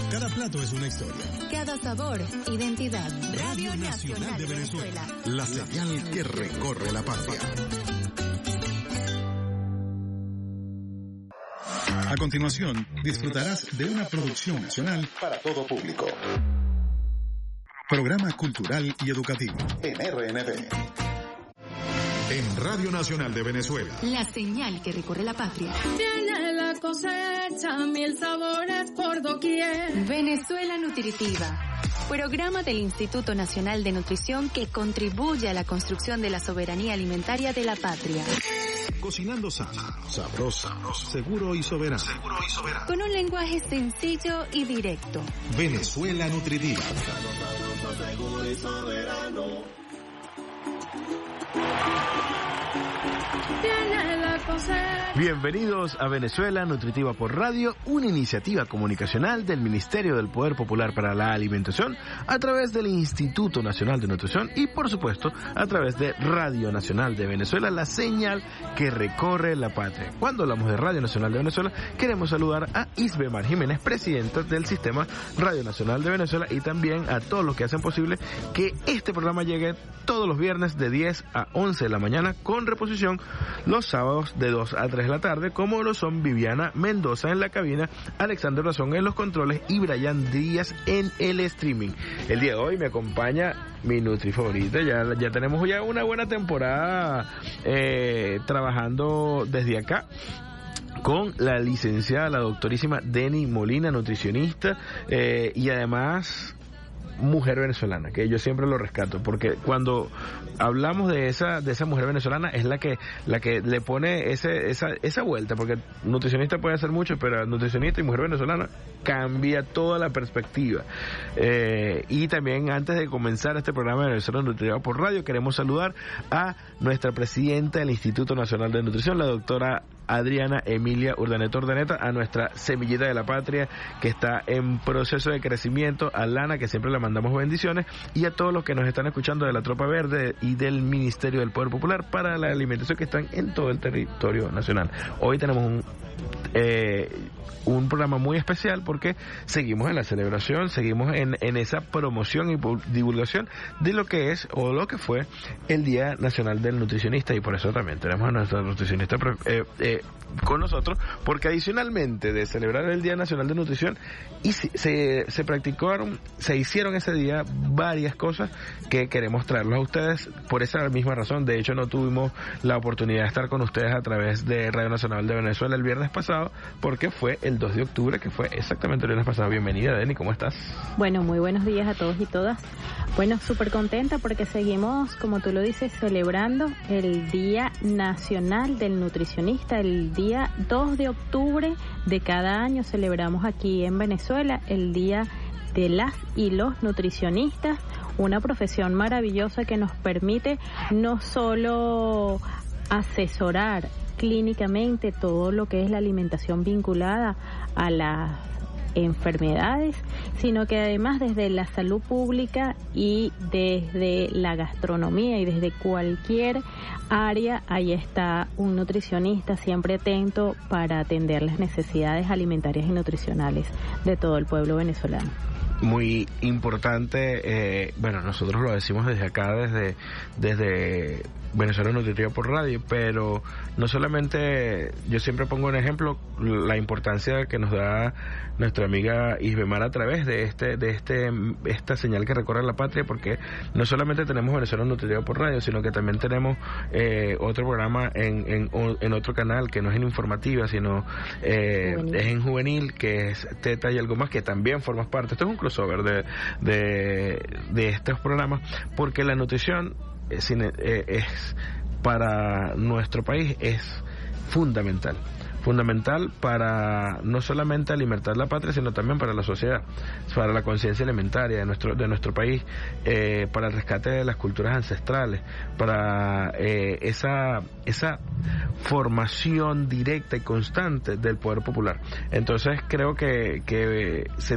Cada plato es una historia. Cada sabor, identidad. Radio Nacional de Venezuela. La señal que recorre la patria. A continuación, disfrutarás de una producción nacional para todo público. Programa cultural y educativo en RNB. En Radio Nacional de Venezuela. La señal que recorre la patria. Viene la cosecha, mil sabores por doquier. Venezuela Nutritiva. Programa del Instituto Nacional de Nutrición que contribuye a la construcción de la soberanía alimentaria de la patria. Cocinando sano, sabroso, seguro y soberano. Con un lenguaje sencillo y directo. Venezuela Nutritiva. Seguro y soberano. Viene la cosecha. Bienvenidos a Venezuela Nutritiva por Radio, una iniciativa comunicacional del Ministerio del Poder Popular para la Alimentación a través del Instituto Nacional de Nutrición y, por supuesto, a través de Radio Nacional de Venezuela, la señal que recorre la patria. Cuando hablamos de Radio Nacional de Venezuela, queremos saludar a Isbemar Jiménez, presidenta del Sistema Radio Nacional de Venezuela, y también a todos los que hacen posible que este programa llegue todos los viernes de 10 a 11 de la mañana, con reposición los sábados de 2 a 3 de la tarde, como lo son Viviana Mendoza en la cabina, Alexander Razón en los controles y Brian Díaz en el streaming. El día de hoy me acompaña mi Nutri favorita. Ya tenemos ya una buena temporada trabajando desde acá con la licenciada, la doctorísima Denny Molina, nutricionista, y además mujer venezolana, que yo siempre lo rescato, porque cuando hablamos de esa mujer venezolana es la que le pone esa vuelta, porque nutricionista puede hacer mucho, pero nutricionista y mujer venezolana cambia toda la perspectiva. Y también, antes de comenzar este programa de Venezuela Nutritiva por Radio, queremos saludar a nuestra presidenta del Instituto Nacional de Nutrición, la doctora Adriana Emilia Urdaneta, a nuestra semillita de la patria que está en proceso de crecimiento, a Lana, que siempre le mandamos bendiciones, y a todos los que nos están escuchando de la Tropa Verde y del Ministerio del Poder Popular para la Alimentación, que están en todo el territorio nacional. Hoy tenemos un programa muy especial porque seguimos en la celebración, seguimos en esa promoción y divulgación de lo que es o lo que fue el Día Nacional del Nutricionista, y por eso también tenemos a nuestra nutricionista con nosotros, porque adicionalmente de celebrar el Día Nacional de Nutrición se hicieron ese día varias cosas que queremos traerlos a ustedes por esa misma razón. De hecho, no tuvimos la oportunidad de estar con ustedes a través de Radio Nacional de Venezuela el viernes pasado, porque fue el 2 de octubre, que fue exactamente el viernes pasado. Bienvenida, Denny, ¿cómo estás? Bueno, muy buenos días a todos y todas. Bueno, súper contenta porque seguimos, como tú lo dices, celebrando el Día Nacional del Nutricionista. El día 2 de octubre de cada año celebramos aquí en Venezuela el Día de las y los nutricionistas, una profesión maravillosa que nos permite no solo asesorar clínicamente todo lo que es la alimentación vinculada a las enfermedades, sino que además desde la salud pública y desde la gastronomía y desde cualquier área, ahí está un nutricionista siempre atento para atender las necesidades alimentarias y nutricionales de todo el pueblo venezolano. Muy importante, bueno, nosotros lo decimos desde acá, desde Venezuela Nutritiva por Radio, pero no solamente, yo siempre pongo un ejemplo, la importancia que nos da nuestra amiga Isbemar a través de esta señal que recorre la patria, porque no solamente tenemos Venezuela Nutritiva por Radio, sino que también tenemos otro programa en otro canal que no es en informativa, sino es en juvenil, que es Teta y algo más, que también formas parte. Esto es un crossover de estos programas, porque la nutrición es para nuestro país es fundamental para no solamente alimentar la patria, sino también para la sociedad, para la conciencia alimentaria de nuestro país, para el rescate de las culturas ancestrales, para esa formación directa y constante del poder popular. Entonces creo que